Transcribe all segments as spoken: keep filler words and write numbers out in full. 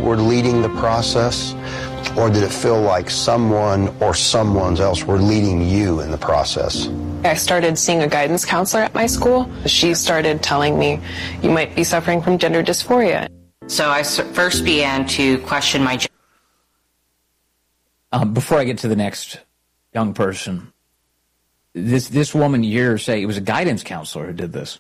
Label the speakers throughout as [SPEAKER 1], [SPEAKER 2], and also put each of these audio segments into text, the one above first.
[SPEAKER 1] were leading the process, or did it feel like someone or someone else were leading you in the process?
[SPEAKER 2] I started seeing a guidance counselor at my school. She started telling me, you might be suffering from gender dysphoria.
[SPEAKER 3] So I first began to question my gender.
[SPEAKER 4] Um, before I get to the next young person, this this woman you hear her say it was a guidance counselor who did this.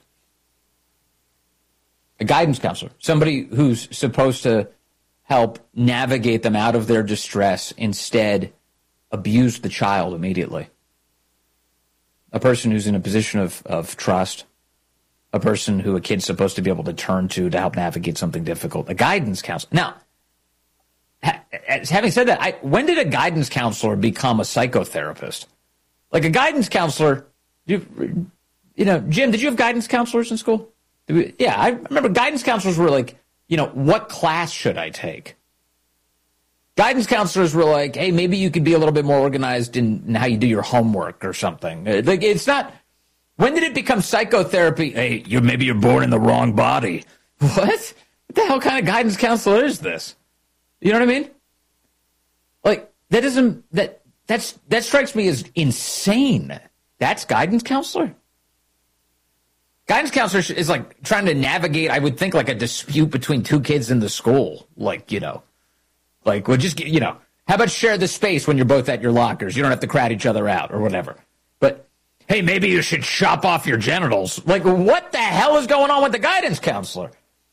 [SPEAKER 4] A guidance counselor, somebody who's supposed to help navigate them out of their distress, instead abused the child immediately. A person who's in a position of, of trust, a person who a kid's supposed to be able to turn to to help navigate something difficult, a guidance counselor. Now, ha- having said that, I, when did a guidance counselor become a psychotherapist? Like a guidance counselor, you, you know, Jim, did you have guidance counselors in school? We, yeah, I remember guidance counselors were like, you know, what class should I take? Guidance counselors were like, hey, maybe you could be a little bit more organized in, in how you do your homework or something. Like, it's not, when did it become psychotherapy? Hey, you maybe you're born in the wrong body. What? What the hell kind of guidance counselor is this? You know what I mean? Like, that isn't, that, that's, that strikes me as insane. That's guidance counselor? Guidance counselor is like trying to navigate, I would think, like a dispute between two kids in the school. Like, you know, like, well, just, you know, how about share the space when you're both at your lockers? You don't have to crowd each other out or whatever. But, hey, maybe you should chop off your genitals. Like, what the hell is going on with the guidance counselor?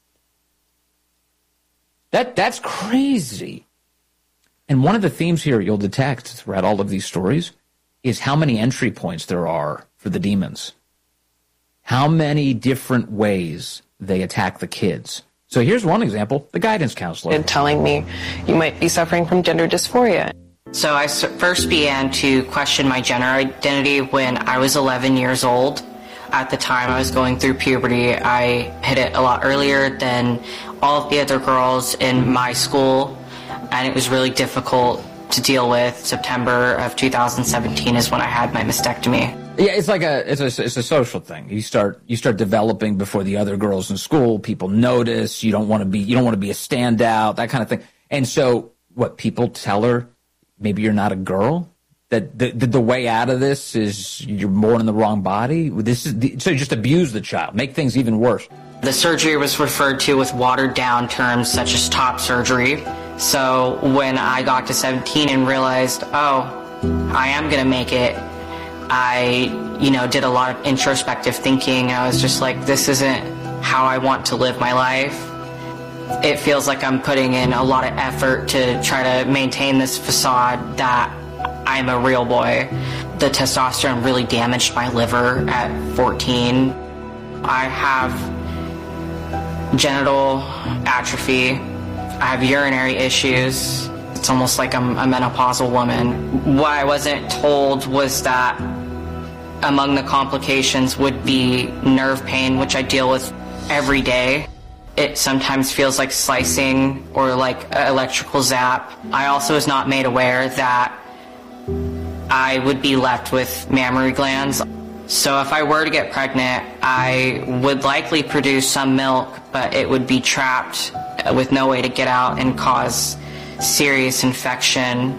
[SPEAKER 4] That That's crazy. And one of the themes here you'll detect throughout all of these stories is how many entry points there are for the demons. How many different ways they attack the kids. So here's one example, the guidance counselor.
[SPEAKER 2] And telling me, you might be suffering from gender dysphoria.
[SPEAKER 3] So I first began to question my gender identity when I was eleven years old. At the time I was going through puberty. I hit it a lot earlier than all of the other girls in my school, and it was really difficult to deal with. September of two thousand seventeen is when I had my mastectomy.
[SPEAKER 4] Yeah, it's like a it's a it's a social thing. You start you start developing before the other girls in school. People notice. You don't want to be you don't want to be a standout. That kind of thing. And so, what people tell her? Maybe you're not a girl. That the the, the way out of this is you're born in the wrong body. This is the, so you just abuse the child, make things even worse.
[SPEAKER 3] The surgery was referred to with watered down terms such as top surgery. So when I got to seventeen and realized, oh, I am gonna make it. I, you know, did a lot of introspective thinking. I was just like, this isn't how I want to live my life. It feels like I'm putting in a lot of effort to try to maintain this facade that I'm a real boy. The testosterone really damaged my liver at fourteen. I have genital atrophy. I have urinary issues. It's almost like I'm a menopausal woman. What I wasn't told was that among the complications would be nerve pain, which I deal with every day. It sometimes feels like slicing or like an electrical zap. I also was not made aware that I would be left with mammary glands. So if I were to get pregnant, I would likely produce some milk, but it would be trapped with no way to get out and cause serious infection.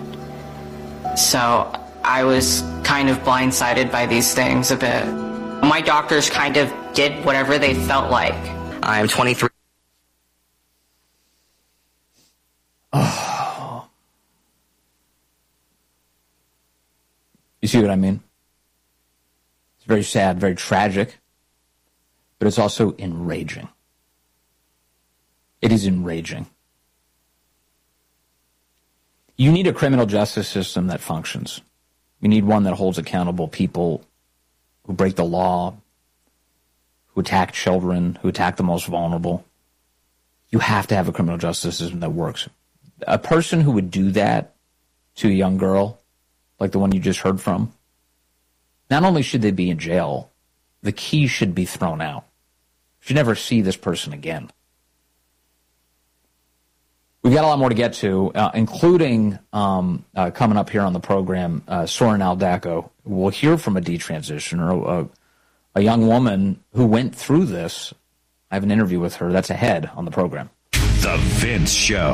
[SPEAKER 3] So I was kind of blindsided by these things a bit. My doctors kind of did whatever they felt like. I'm twenty-three.
[SPEAKER 4] Oh. You see what I mean? It's very sad, very tragic, but it's also enraging. It is enraging. You need a criminal justice system that functions. You need one that holds accountable people who break the law, who attack children, who attack the most vulnerable. You have to have a criminal justice system that works. A person who would do that to a young girl, like the one you just heard from, not only should they be in jail, the key should be thrown out. You should never see this person again. We've got a lot more to get to, uh, including um, uh, coming up here on the program, uh, Soren Aldaco. We'll hear from a detransitioner, a, a young woman who went through this. I have an interview with her. That's ahead on the program.
[SPEAKER 5] The Vince Show.